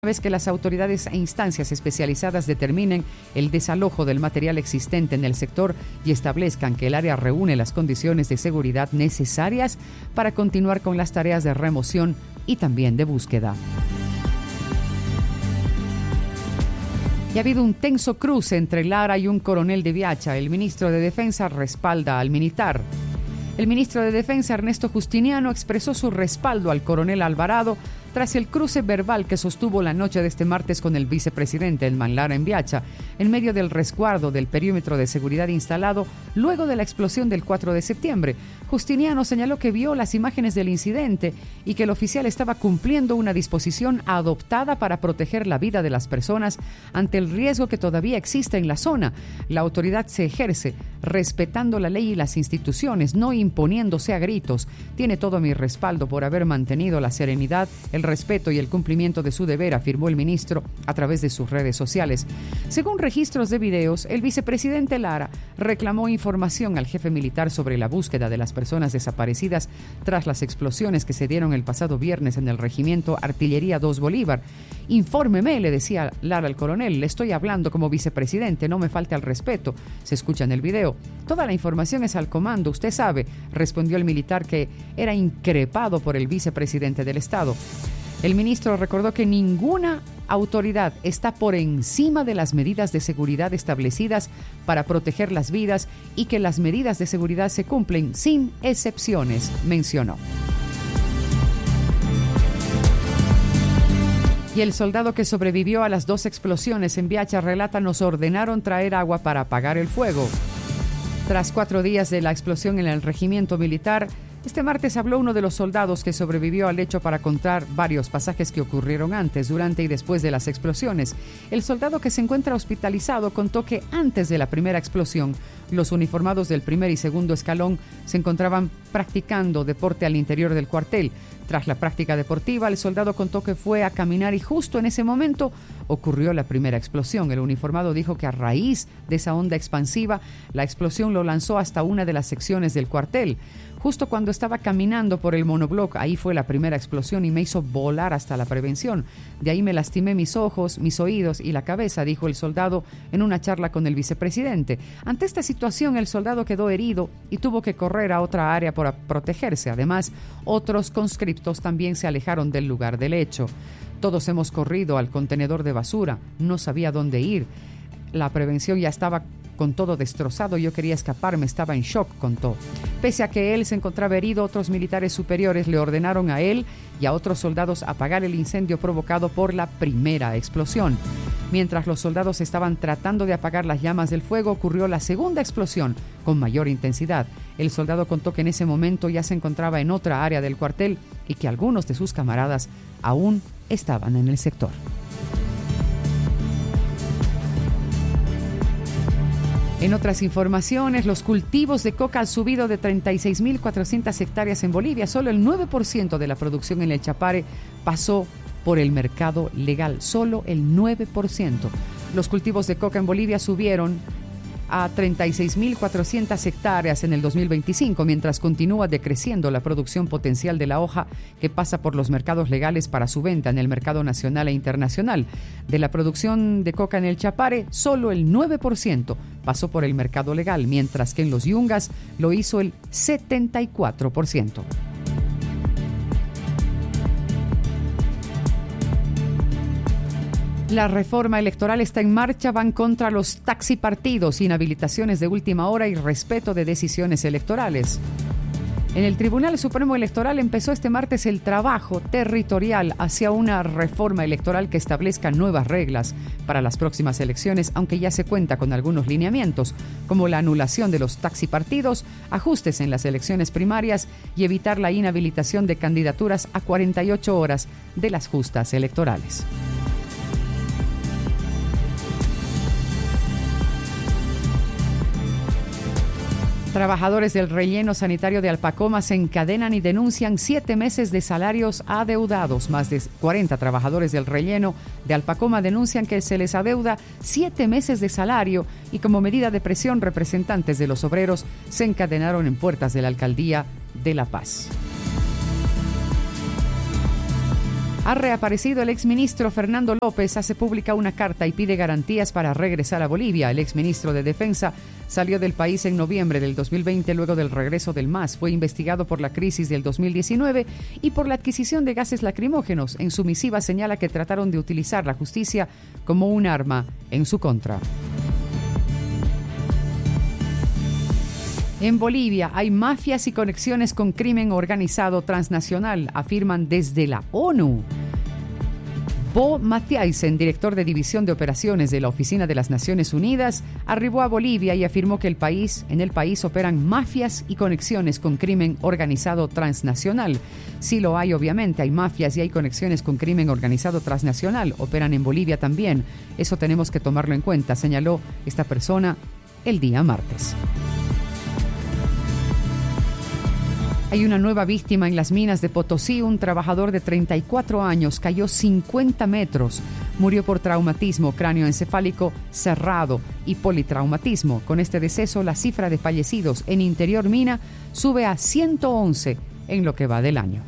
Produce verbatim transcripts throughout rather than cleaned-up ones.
Una vez que las autoridades e instancias especializadas determinen el desalojo del material existente en el sector y establezcan que el área reúne las condiciones de seguridad necesarias para continuar con las tareas de remoción y también de búsqueda. Y ha habido un tenso cruce entre Lara y un coronel de Viacha. El ministro de Defensa respalda al militar. El ministro de Defensa, Ernesto Justiniano, expresó su respaldo al coronel Alvarado tras el cruce verbal que sostuvo la noche de este martes con el vicepresidente Elman Lara en Viacha, en medio del resguardo del perímetro de seguridad instalado luego de la explosión del cuatro de septiembre. Justiniano señaló que vio las imágenes del incidente y que el oficial estaba cumpliendo una disposición adoptada para proteger la vida de las personas ante el riesgo que todavía existe en la zona. La autoridad se ejerce respetando la ley y las instituciones, no imponiéndose a gritos. Tiene todo mi respaldo por haber mantenido la serenidad, el respeto y el cumplimiento de su deber, afirmó el ministro a través de sus redes sociales. Según registros de videos, el vicepresidente Lara reclamó información al jefe militar sobre la búsqueda de las personas desaparecidas tras las explosiones que se dieron el pasado viernes en el regimiento Artillería dos Bolívar. Infórmeme, le decía Lara al coronel, le estoy hablando como vicepresidente, no me falte al respeto. Se escucha en el video. Toda la información es al comando, usted sabe, respondió el militar, que era increpado por el vicepresidente del Estado. El ministro recordó que ninguna autoridad está por encima de las medidas de seguridad establecidas para proteger las vidas y que las medidas de seguridad se cumplen sin excepciones, mencionó. Y el soldado que sobrevivió a las dos explosiones en Viacha relata: nos ordenaron traer agua para apagar el fuego. Tras cuatro días de la explosión en el regimiento militar, este martes habló uno de los soldados que sobrevivió al hecho para contar varios pasajes que ocurrieron antes, durante y después de las explosiones. El soldado que se encuentra hospitalizado contó que antes de la primera explosión, los uniformados del primer y segundo escalón se encontraban practicando deporte al interior del cuartel. Tras la práctica deportiva, el soldado contó que fue a caminar y justo en ese momento ocurrió la primera explosión. El uniformado dijo que a raíz de esa onda expansiva, la explosión lo lanzó hasta una de las secciones del cuartel. Justo cuando estaba caminando por el monobloc, ahí fue la primera explosión y me hizo volar hasta la prevención. De ahí me lastimé mis ojos, mis oídos y la cabeza, dijo el soldado en una charla con el vicepresidente. Ante esta situación, el soldado quedó herido y tuvo que correr a otra área para protegerse. Además, otros conscriptos también se alejaron del lugar del hecho. Todos hemos corrido al contenedor de basura. No sabía dónde ir. La prevención ya estaba con todo destrozado. Yo quería escaparme, estaba en shock, contó. Pese a que él se encontraba herido, otros militares superiores le ordenaron a él y a otros soldados apagar el incendio provocado por la primera explosión. Mientras los soldados estaban tratando de apagar las llamas del fuego, ocurrió la segunda explosión con mayor intensidad. El soldado contó que en ese momento ya se encontraba en otra área del cuartel y que algunos de sus camaradas aún estaban en el sector. En otras informaciones, los cultivos de coca han subido de treinta y seis mil cuatrocientas hectáreas en Bolivia. Solo el nueve por ciento de la producción en el Chapare pasó por el mercado legal. Solo el nueve por ciento. Los cultivos de coca en Bolivia subieron a treinta y seis mil cuatrocientas hectáreas en el dos mil veinticinco, mientras continúa decreciendo la producción potencial de la hoja que pasa por los mercados legales para su venta en el mercado nacional e internacional. De la producción de coca en el Chapare, solo el nueve por ciento pasó por el mercado legal, mientras que en los Yungas lo hizo el setenta y cuatro por ciento. La reforma electoral está en marcha, van contra los taxipartidos, inhabilitaciones de última hora y respeto de decisiones electorales. En el Tribunal Supremo Electoral empezó este martes el trabajo territorial hacia una reforma electoral que establezca nuevas reglas para las próximas elecciones, aunque ya se cuenta con algunos lineamientos, como la anulación de los taxipartidos, ajustes en las elecciones primarias y evitar la inhabilitación de candidaturas a cuarenta y ocho horas de las justas electorales. Trabajadores del relleno sanitario de Alpacoma se encadenan y denuncian siete meses de salarios adeudados. Más de cuarenta trabajadores del relleno de Alpacoma denuncian que se les adeuda siete meses de salario y como medida de presión representantes de los obreros se encadenaron en puertas de la Alcaldía de La Paz. Ha reaparecido el exministro Fernando López, hace pública una carta y pide garantías para regresar a Bolivia. El exministro de Defensa salió del país en noviembre del dos mil veinte luego del regreso del M A S. Fue investigado por la crisis del dos mil diecinueve y por la adquisición de gases lacrimógenos. En su misiva señala que trataron de utilizar la justicia como un arma en su contra. En Bolivia hay mafias y conexiones con crimen organizado transnacional, afirman desde la ONU. Bo Mathiasen, director de División de Operaciones de la Oficina de las Naciones Unidas, arribó a Bolivia y afirmó que el país, en el país operan mafias y conexiones con crimen organizado transnacional. Sí lo hay, obviamente, hay mafias y hay conexiones con crimen organizado transnacional, operan en Bolivia también. Eso tenemos que tomarlo en cuenta, señaló esta persona el día martes. Hay una nueva víctima en las minas de Potosí. Un trabajador de treinta y cuatro años cayó cincuenta metros. Murió por traumatismo cráneoencefálico cerrado y politraumatismo. Con este deceso, la cifra de fallecidos en Interior Mina sube a ciento once en lo que va del año.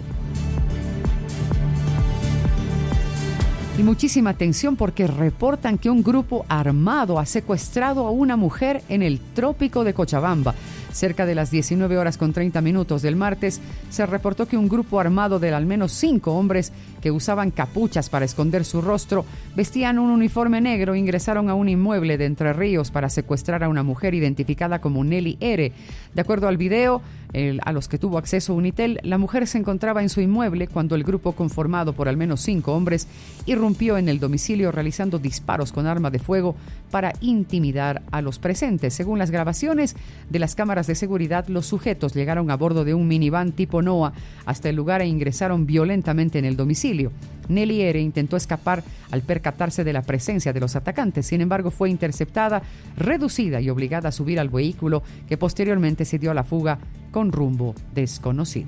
Y muchísima atención porque reportan que un grupo armado ha secuestrado a una mujer en el trópico de Cochabamba. Cerca de las diecinueve horas con treinta minutos del martes, se reportó que un grupo armado de al menos cinco hombres que usaban capuchas para esconder su rostro, vestían un uniforme negro, ingresaron a un inmueble de Entre Ríos para secuestrar a una mujer identificada como Nelly R. De acuerdo al video, el, a los que tuvo acceso Unitel, la mujer se encontraba en su inmueble cuando el grupo, conformado por al menos cinco hombres, irrumpió en el domicilio realizando disparos con arma de fuego para intimidar a los presentes. Según las grabaciones de las cámaras de seguridad, los sujetos llegaron a bordo de un minivan tipo Noah hasta el lugar e ingresaron violentamente en el domicilio. Nelly R. intentó escapar al percatarse de la presencia de los atacantes. Sin embargo, fue interceptada, reducida y obligada a subir al vehículo, que posteriormente se dio a la fuga con rumbo desconocido.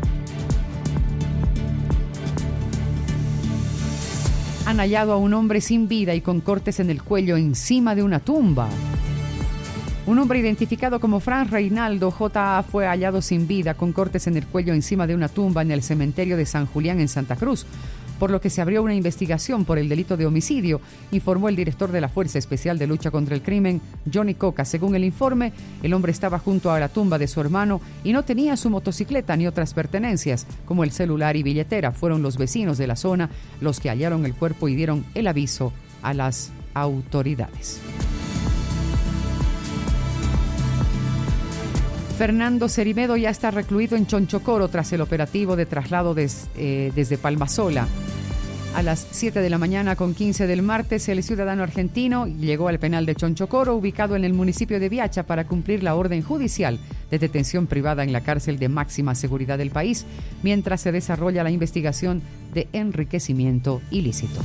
Han hallado a un hombre sin vida y con cortes en el cuello encima de una tumba. Un hombre identificado como Fran Reinaldo J A fue hallado sin vida con cortes en el cuello encima de una tumba en el cementerio de San Julián en Santa Cruz, por lo que se abrió una investigación por el delito de homicidio, informó el director de la Fuerza Especial de Lucha contra el Crimen, Johnny Coca. Según el informe, el hombre estaba junto a la tumba de su hermano y no tenía su motocicleta ni otras pertenencias, como el celular y billetera. Fueron los vecinos de la zona los que hallaron el cuerpo y dieron el aviso a las autoridades. Fernando Cerimedo ya está recluido en Chonchocoro tras el operativo de traslado des, eh, desde Palmasola. A las siete de la mañana con quince del martes, el ciudadano argentino llegó al penal de Chonchocoro, ubicado en el municipio de Viacha, para cumplir la orden judicial de detención privada en la cárcel de máxima seguridad del país, mientras se desarrolla la investigación de enriquecimiento ilícito.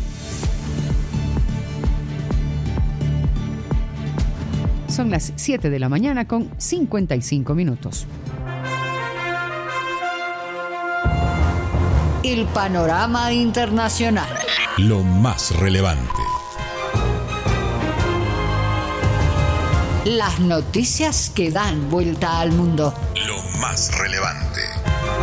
Son las siete de la mañana con cincuenta y cinco minutos. El panorama internacional. Lo más relevante. Las noticias que dan vuelta al mundo. Lo más relevante.